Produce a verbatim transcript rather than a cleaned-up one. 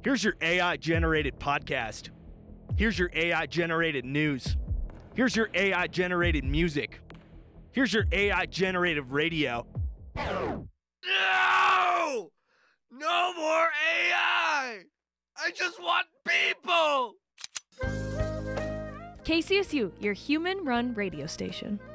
Here's your A I-generated podcast. Here's your A I-generated news. Here's your A I-generated music. Here's your A I-generated radio. No! No more A I! I just want people! K C S U, your human-run radio station.